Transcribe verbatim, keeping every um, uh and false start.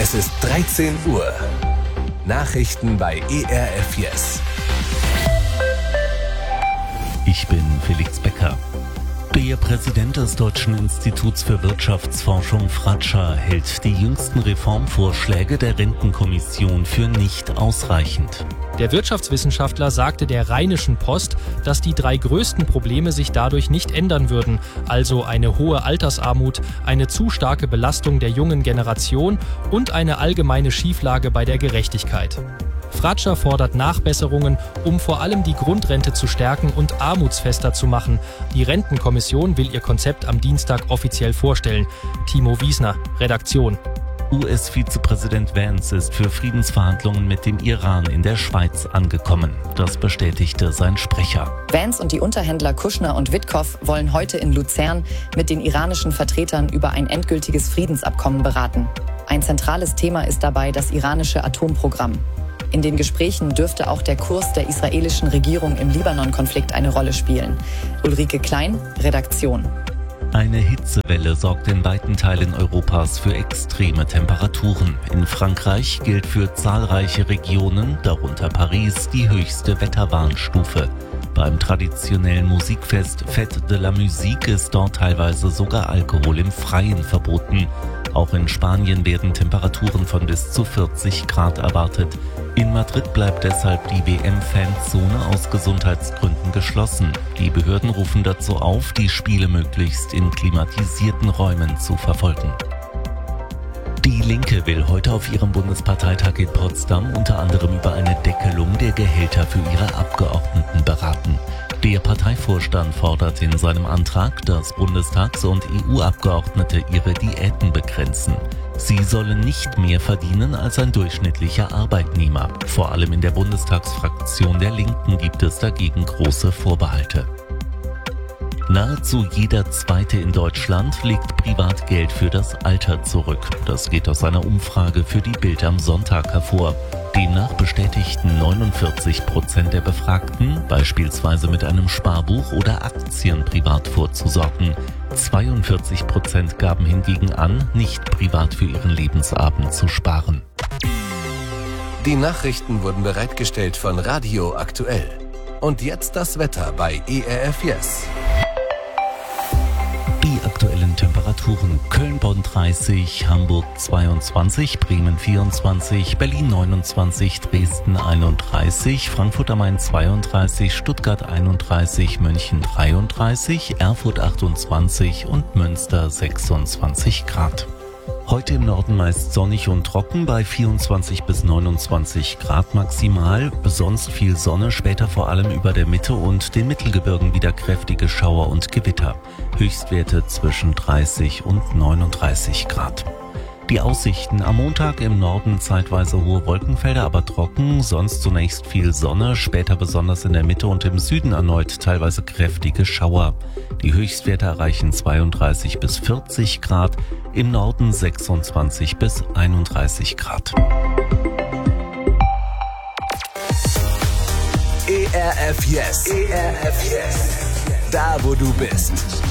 Es ist dreizehn Uhr. Nachrichten bei E R F Yes. Ich bin Felix Becker. Der Präsident des Deutschen Instituts für Wirtschaftsforschung Fratscher hält die jüngsten Reformvorschläge der Rentenkommission für nicht ausreichend. Der Wirtschaftswissenschaftler sagte der Rheinischen Post, dass die drei größten Probleme sich dadurch nicht ändern würden, also eine hohe Altersarmut, eine zu starke Belastung der jungen Generation und eine allgemeine Schieflage bei der Gerechtigkeit. Fratscher fordert Nachbesserungen, um vor allem die Grundrente zu stärken und armutsfester zu machen. Die Rentenkommission will ihr Konzept am Dienstag offiziell vorstellen. Timo Wiesner, Redaktion. U S-Vizepräsident Vance ist für Friedensverhandlungen mit dem Iran in der Schweiz angekommen. Das bestätigte sein Sprecher. Vance und die Unterhändler Kushner und Witkoff wollen heute in Luzern mit den iranischen Vertretern über ein endgültiges Friedensabkommen beraten. Ein zentrales Thema ist dabei das iranische Atomprogramm. In den Gesprächen dürfte auch der Kurs der israelischen Regierung im Libanon-Konflikt eine Rolle spielen. Ulrike Klein, Redaktion. Eine Hitzewelle sorgt in weiten Teilen Europas für extreme Temperaturen. In Frankreich gilt für zahlreiche Regionen, darunter Paris, die höchste Wetterwarnstufe. Beim traditionellen Musikfest Fête de la Musique ist dort teilweise sogar Alkohol im Freien verboten. Auch in Spanien werden Temperaturen von bis zu vierzig Grad erwartet. In Madrid bleibt deshalb die W M-Fanzone aus Gesundheitsgründen geschlossen. Die Behörden rufen dazu auf, die Spiele möglichst in klimatisierten Räumen zu verfolgen. Die Linke will heute auf ihrem Bundesparteitag in Potsdam unter anderem über eine Deckelung der Gehälter für ihre Abgeordneten beraten. Der Parteivorstand fordert in seinem Antrag, dass Bundestags- und E U-Abgeordnete ihre Diäten begrenzen. Sie sollen nicht mehr verdienen als ein durchschnittlicher Arbeitnehmer. Vor allem in der Bundestagsfraktion der Linken gibt es dagegen große Vorbehalte. Nahezu jeder Zweite in Deutschland legt Privatgeld für das Alter zurück. Das geht aus einer Umfrage für die Bild am Sonntag hervor. Demnach bestätigten neunundvierzig Prozent der Befragten, beispielsweise mit einem Sparbuch oder Aktien privat vorzusorgen. zweiundvierzig Prozent gaben hingegen an, nicht privat für ihren Lebensabend zu sparen. Die Nachrichten wurden bereitgestellt von Radio Aktuell. Und jetzt das Wetter bei E R F Yes. Die aktuellen Temperaturen: Köln-Bonn dreißig, Hamburg zweiundzwanzig, Bremen vierundzwanzig, Berlin neunundzwanzig, Dresden einunddreißig, Frankfurt am Main zweiunddreißig, Stuttgart einunddreißig, München dreiunddreißig, Erfurt achtundzwanzig und Münster sechsundzwanzig Grad. Heute im Norden meist sonnig und trocken bei vierundzwanzig bis neunundzwanzig Grad maximal. Sonst viel Sonne, später vor allem über der Mitte und den Mittelgebirgen wieder kräftige Schauer und Gewitter. Höchstwerte zwischen dreißig und neununddreißig Grad. Die Aussichten: am Montag im Norden zeitweise hohe Wolkenfelder, aber trocken, sonst zunächst viel Sonne, später besonders in der Mitte und im Süden erneut teilweise kräftige Schauer. Die Höchstwerte erreichen zweiunddreißig bis vierzig Grad, im Norden sechsundzwanzig bis einunddreißig Grad. E R F Yes. E R F Yes. Da, wo du bist.